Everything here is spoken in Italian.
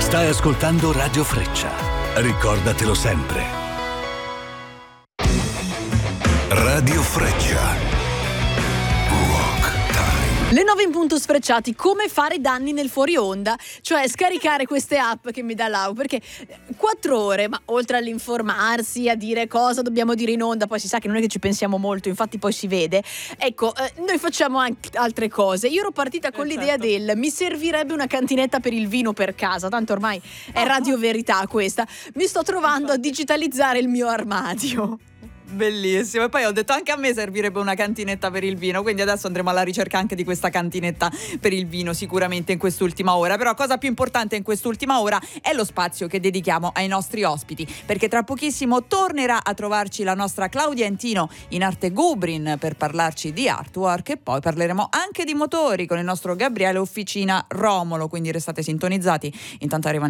Stai ascoltando Radio Freccia. Ricordatelo sempre. Radio Freccia. Le 9 in punto sfrecciati, come fare danni nel fuori onda, cioè scaricare queste app che mi dà Lau, perché 4 ore, ma oltre all'informarsi, a dire cosa dobbiamo dire in onda, poi si sa che non è che ci pensiamo molto, infatti poi si vede, ecco, noi facciamo anche altre cose. Io ero partita con l'idea del mi servirebbe una cantinetta per il vino per casa, tanto ormai è Radio Verità questa, mi sto trovando a digitalizzare il mio armadio. Bellissimo, e poi ho detto anche a me servirebbe una cantinetta per il vino, quindi adesso andremo alla ricerca anche di questa cantinetta per il vino sicuramente in quest'ultima ora. Però cosa più importante in quest'ultima ora è lo spazio che dedichiamo ai nostri ospiti, perché tra pochissimo tornerà a trovarci la nostra Claudia Entino in arte Gubrin per parlarci di artwork, e poi parleremo anche di motori con il nostro Gabriele Officina Romolo, quindi restate sintonizzati. Intanto arrivano